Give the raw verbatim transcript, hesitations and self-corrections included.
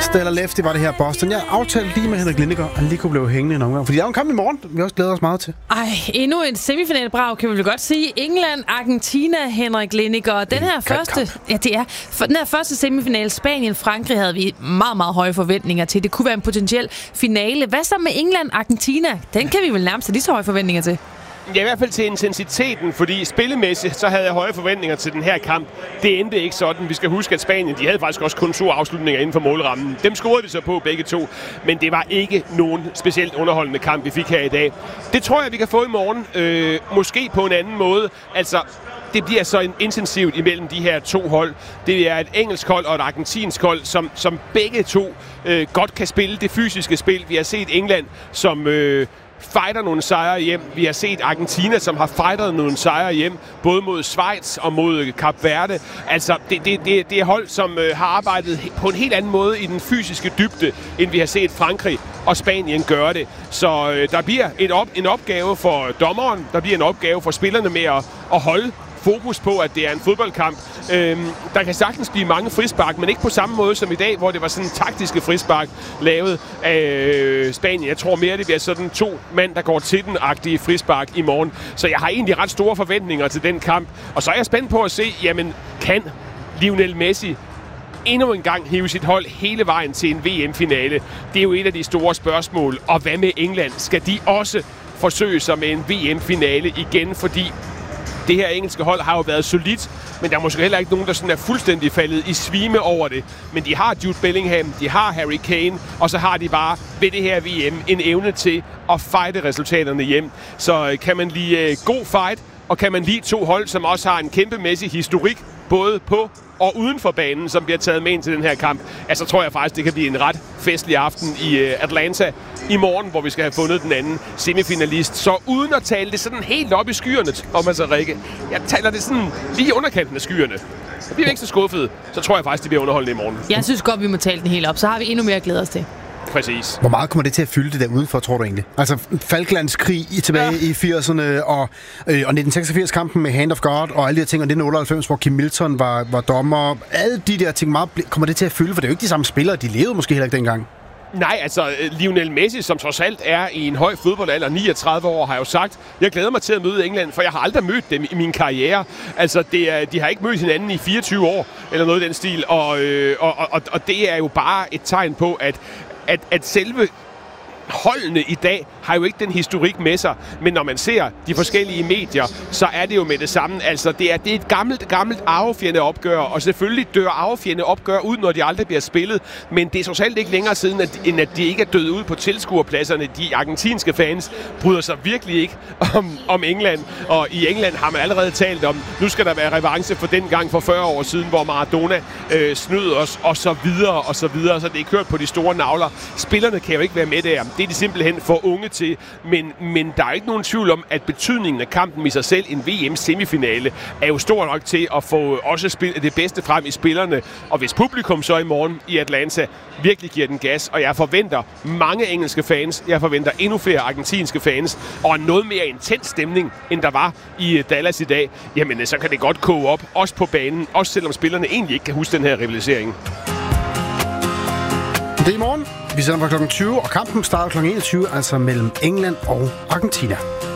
Stella Lefty var det her Boston. Jeg aftalte lige med Henrik Lindegaard, at han lige kunne blive hængende en omgang. Fordi der er jo en kamp i morgen, vi også glæder os meget til. Ej, endnu en semifinalbrag, kan vi vel godt sige. England, Argentina, Henrik Lindegaard. Den her første, ja, det er, for den her første semifinal, Spanien, Frankrig, havde vi meget, meget høje forventninger til. Det kunne være en potentiel finale. Hvad så med England, Argentina? Den kan vi vel nærmest have lige så høje forventninger til. Ja, i hvert fald til intensiteten, fordi spillemæssigt, så havde jeg høje forventninger til den her kamp. Det endte ikke sådan. Vi skal huske, at Spanien, de havde faktisk også kun to afslutninger inden for målrammen. Dem scorede vi så på begge to, men det var ikke nogen specielt underholdende kamp, vi fik her i dag. Det tror jeg, vi kan få i morgen. Øh, måske på en anden måde. Altså, det bliver så intensivt imellem de her to hold. Det er et engelsk hold og et argentinsk hold, som, som begge to øh, godt kan spille det fysiske spil. Vi har set England, som Øh, fighter nogle sejre hjem. Vi har set Argentina, som har fightet nogle sejre hjem, både mod Schweiz og mod Kap Verde. Altså, det, det, det, det er hold, som øh, har arbejdet på en helt anden måde i den fysiske dybde, end vi har set Frankrig og Spanien gøre det. Så øh, der bliver et op, en opgave for dommeren, der bliver en opgave for spillerne med at, at holde fokus på, at det er en fodboldkamp. Øhm, der kan sagtens blive mange frispark, men ikke på samme måde som i dag, hvor det var sådan taktiske frispark lavet af øh, Spanien. Jeg tror mere, det bliver sådan to mand, der går til den-agtige frispark i morgen. Så jeg har egentlig ret store forventninger til den kamp. Og så er jeg spændt på at se, jamen, kan Lionel Messi endnu en gang hive sit hold hele vejen til en V M-finale? Det er jo et af de store spørgsmål. Og hvad med England? Skal de også forsøge sig med en V M-finale igen? Fordi det her engelske hold har jo været solidt, men der er måske heller ikke nogen, der sådan er fuldstændig faldet i svime over det. Men de har Jude Bellingham, de har Harry Kane, og så har de bare ved det her V M en evne til at fighte resultaterne hjem. Så kan man lide god fight, og kan man lide to hold, som også har en kæmpemæssig historik, både på og uden for banen, som bliver taget med ind til den her kamp, altså tror jeg faktisk, det kan blive en ret festlig aften i Atlanta i morgen, hvor vi skal have fundet den anden semifinalist. Så uden at tale det sådan helt op i skyerne, Thomas og Rikke, jeg taler det sådan lige i underkanten af skyerne. Så bliver vi ikke så skuffede, så tror jeg faktisk, det bliver underholdende i morgen. Jeg synes godt, vi må tale den helt op, så har vi endnu mere at glæde os til. Præcis. Hvor meget kommer det til at fylde det der udenfor, tror du egentlig? Altså Falklandskrig i tilbage ja. i firserne, og, øh, og nitten seksogfirs-kampen med Hand of God, og alle de her ting, og nitten otteoghalvfems, hvor Kim Milton var, var dommer. Alle de der ting, meget, kommer det til at fylde? For det er jo ikke de samme spillere, de levede måske heller ikke dengang. Nej, altså Lionel Messi, som trods alt er i en høj fodboldalder, niogtredive år, har jo sagt, jeg glæder mig til at møde England, for jeg har aldrig mødt dem i min karriere. Altså, det er, de har ikke mødt hinanden i fireogtyve år, eller noget i den stil, og, øh, og, og, og det er jo bare et tegn på, at At, at selve holdene i dag har jo ikke den historik med sig, men når man ser de forskellige medier, så er det jo med det samme. Altså, det er, det er et gammelt, gammelt arvefjende opgør, og selvfølgelig dør arvefjende opgør ud, når de aldrig bliver spillet, men det er trods alt ikke længere siden, at, end at de ikke er døde ud på tilskuerpladserne. De argentinske fans bryder sig virkelig ikke om, om England, og i England har man allerede talt om, nu skal der være revanche for den gang for fyrre år siden, hvor Maradona øh, snød os, og så videre, og så videre, så det er kørt på de store navler. Spillerne kan jo ikke være med der. Det er de simpelthen for unge til, men, men der er ikke nogen tvivl om, at betydningen af kampen i sig selv, en V M-semifinale, er jo stor nok til at få også spil- det bedste frem i spillerne. Og hvis publikum så i morgen i Atlanta virkelig giver den gas, og jeg forventer mange engelske fans, jeg forventer endnu flere argentinske fans, og en noget mere intens stemning, end der var i Dallas i dag, jamen så kan det godt koge op, også på banen, også selvom spillerne egentlig ikke kan huske den her rivalisering. Det er i morgen. Vi sender fra klokken tyve, og kampen starter klokken enogtyve, altså mellem England og Argentina.